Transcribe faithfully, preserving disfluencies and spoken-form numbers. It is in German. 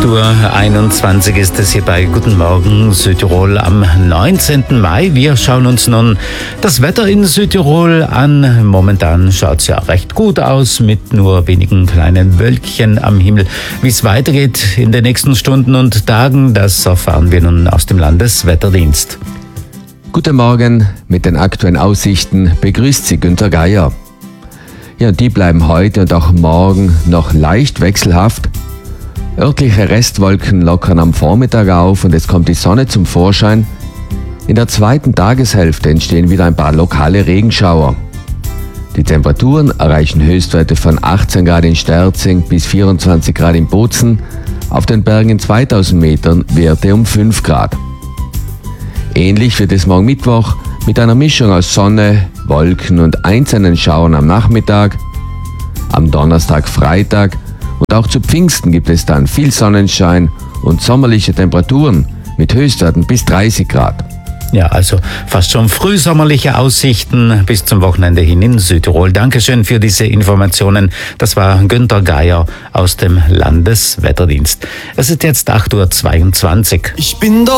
acht Uhr einundzwanzig ist es hier bei Guten Morgen Südtirol am neunzehnten Mai. Wir schauen uns nun das Wetter in Südtirol an. Momentan schaut es ja recht gut aus mit nur wenigen kleinen Wölkchen am Himmel. Wie es weitergeht in den nächsten Stunden und Tagen, das erfahren wir nun aus dem Landeswetterdienst. Guten Morgen, mit den aktuellen Aussichten begrüßt Sie Günther Geier. Ja, die bleiben heute und auch morgen noch leicht wechselhaft. Örtliche Restwolken lockern am Vormittag auf und es kommt die Sonne zum Vorschein. In der zweiten Tageshälfte entstehen wieder ein paar lokale Regenschauer. Die Temperaturen erreichen Höchstwerte von achtzehn Grad in Sterzing bis vierundzwanzig Grad in Bozen, auf den Bergen in zweitausend Metern Werte um fünf Grad. Ähnlich wird es morgen Mittwoch mit einer Mischung aus Sonne, Wolken und einzelnen Schauern am Nachmittag. Am Donnerstag, Freitag und auch zu Pfingsten gibt es dann viel Sonnenschein und sommerliche Temperaturen mit Höchstwerten bis dreißig Grad. Ja, also fast schon frühsommerliche Aussichten bis zum Wochenende hin in Südtirol. Dankeschön für diese Informationen. Das war Günther Geier aus dem Landeswetterdienst. Es ist jetzt acht Uhr zweiundzwanzig. Ich bin